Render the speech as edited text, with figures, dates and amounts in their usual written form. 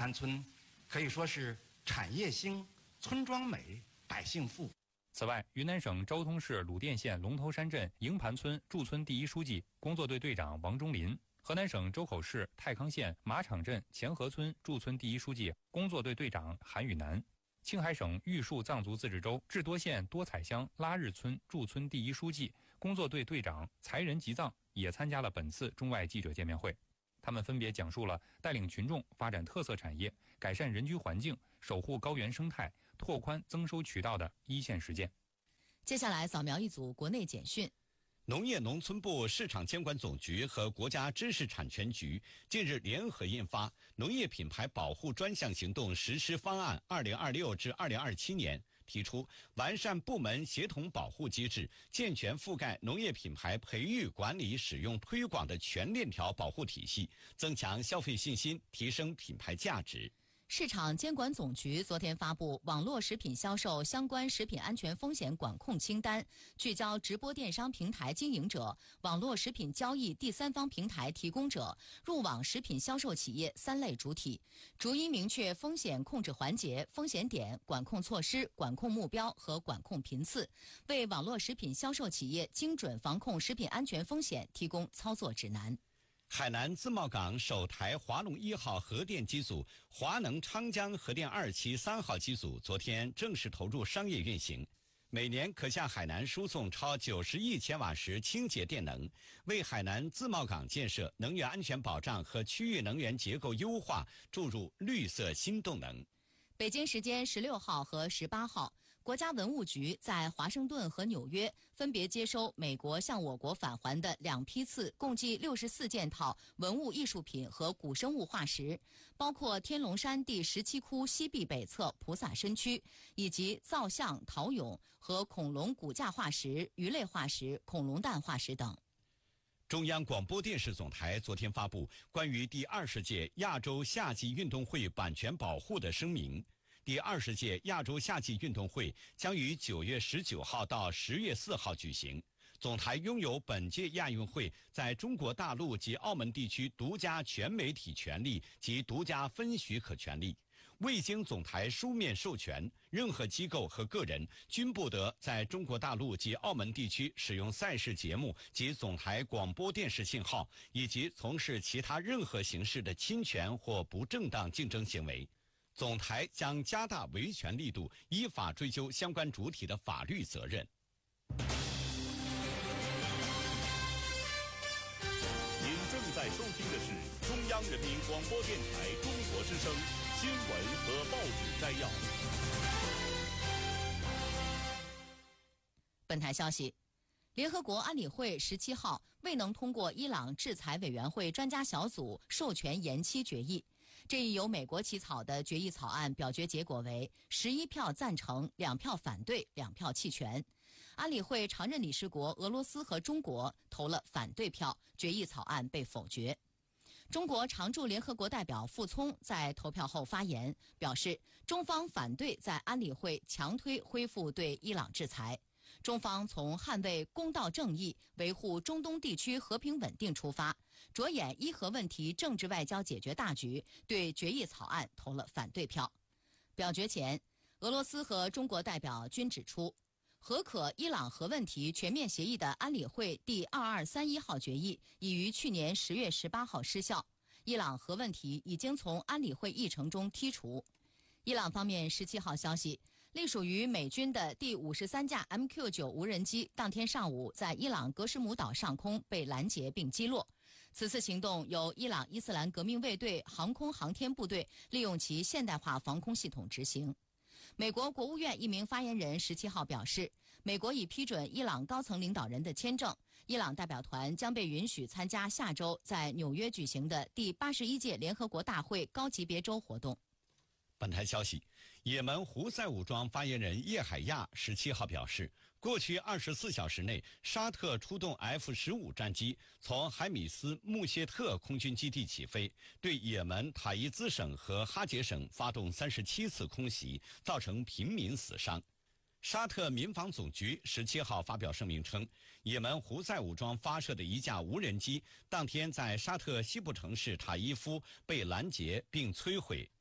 滩村可以说是产业兴、村庄美、百姓富。 此外，云南省昭通市鲁甸县龙头山镇营盘村驻村第一书记、工作队队长王忠林，河南省周口市太康县马场镇前河村驻村第一书记、工作队队长韩宇南，青海省玉树藏族自治州智多县多彩乡拉日村驻村第一书记、工作队队长才仁吉藏也参加了本次中外记者见面会。他们分别讲述了带领群众发展特色产业、改善人居环境、守护高原生态、拓宽增收渠道的一线实践。 接下来扫描一组国内简讯。 农业农村部市场监管总局和国家知识产权局近日联合印发《农业品牌保护专项行动实施方案 （2026 至2027年）》，提出完善部门协同保护机制，健全覆盖农业品牌培育、管理、使用、推广的全链条保护体系，增强消费信心，提升品牌价值。 市场监管总局昨天发布网络食品销售相关食品安全风险管控清单，聚焦直播电商平台经营者、网络食品交易第三方平台提供者、入网食品销售企业3类主体，逐一明确风险控制环节、风险点、管控措施、管控目标和管控频次，为网络食品销售企业精准防控食品安全风险提供操作指南。 海南自贸港首台华龙1号核电机组华能昌江核电2期3号机组昨天正式投入商业运行，每年可向海南输送超90亿千瓦时清洁电能，为海南自贸港建设、能源安全保障和区域能源结构优化注入绿色新动能。 北京时间16号和18号，国家文物局在华盛顿和纽约分别接收美国向我国返还的2批次，共计64件套文物艺术品和古生物化石，包括天龙山第17窟西壁北侧菩萨身躯，以及造像、陶俑和恐龙骨架化石、鱼类化石、恐龙蛋化石等。 中央广播电视总台昨天发布关于第20届亚洲夏季运动会版权保护的声明。第20届亚洲夏季运动会将于9月19号到10月4号举行。总台拥有本届亚运会在中国大陆及澳门地区独家全媒体权利及独家分许可权利。未经总台书面授权，任何机构和个人均不得在中国大陆及澳门地区使用赛事节目及总台广播电视信号，以及从事其他任何形式的侵权或不正当竞争行为。总台将加大维权力度，依法追究相关主体的法律责任。 您正在收听的是中央人民广播电台中国之声新闻和报纸摘要。 本台消息，联合国安理会17号未能通过伊朗制裁委员会专家小组授权延期决议。这一由美国起草的决议草案表决结果为11票赞成、2票反对、2票弃权。安理会常任理事国俄罗斯和中国投了反对票，决议草案被否决。中国常驻联合国代表傅聪在投票后发言，表示中方反对在安理会强推恢复对伊朗制裁。中方从捍卫公道正义、维护中东地区和平稳定出发，着眼伊核问题政治外交解决大局，对决议草案投了反对票。表决前，俄罗斯和中国代表均指出，核可伊朗核问题全面协议的安理会第2231号决议已于去年10月18号失效，伊朗核问题已经从安理会议程中剔除。伊朗方面17号消息，隶属于美军的第53架 MQ-9 无人机当天上午在伊朗格什姆岛上空被拦截并击落。此次行动由伊朗伊斯兰革命卫队航空航天部队利用其现代化防空系统执行。美国国务院一名发言人17号表示，美国已批准伊朗高层领导人的签证，伊朗代表团将被允许参加下周在纽约举行的第81届联合国大会高级别周活动。 本台消息，也门胡塞武装发言人叶海亚17号表示，过去24小时内，沙特出动 F-15 战机从海米斯穆谢特空军基地起飞，对也门塔伊兹省和哈杰省发动37次空袭，造成平民死伤。沙特民防总局17号发表声明称，也门胡塞武装发射的一架无人机当天在沙特西部城市塔伊夫被拦截并摧毁。